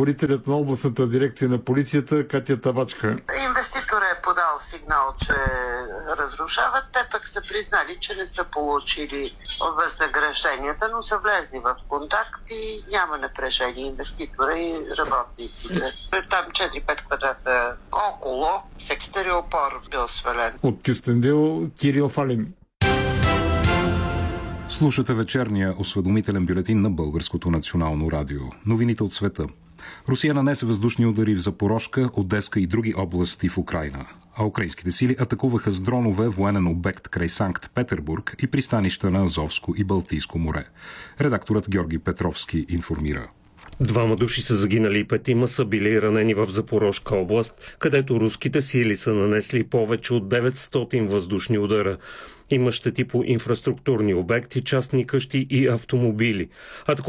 говорителят на областната дирекция на полицията Катя Табачка. Инвеститор е подал сигнал, че разрушават. Те пък са признали, че не са получили възнагражденията, но са влезли в контакт и няма напрежение инвеститора и работниците. Там 4-5 квадрата около с екстериопор бил свален. От Кюстендил Кирил Фалин. Слушате вечерния осведомителен бюлетин на Българското национално радио. Новините от света. Русия нанесе въздушни удари в Запорожка, Одеска и други области в Украйна. А украинските сили атакуваха с дронове военен обект край Санкт-Петербург и пристанища на Азовско и Балтийско море. Редакторът Георги Петровски информира. 2 души са загинали и 5 са били ранени в Запорожка област, където руските сили са нанесли повече от 900 въздушни удара. Има щети по инфраструктурни обекти, частни къщи и автомобили.